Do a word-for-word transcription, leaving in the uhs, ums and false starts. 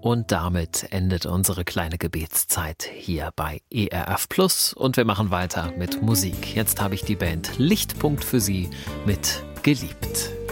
Und damit endet unsere kleine Gebetszeit hier bei E R F Plus und wir machen weiter mit Musik. Jetzt habe ich die Band Lichtpunkt für Sie mit Geliebt.